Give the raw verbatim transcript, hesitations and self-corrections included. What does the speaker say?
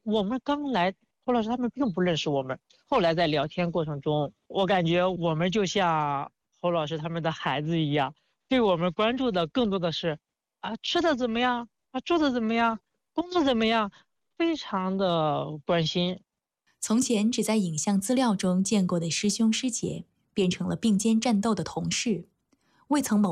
我们刚来，侯老师他们并不认识我们。后来在聊天过程中，我感觉我们就像侯老师他们的孩子一样，对我们关注的更多的是啊吃的怎么样啊住的怎么样工作怎么样，非常的关心。 从前只在影像资料中见过的师兄师姐，变成了并肩战斗的同事，未曾谋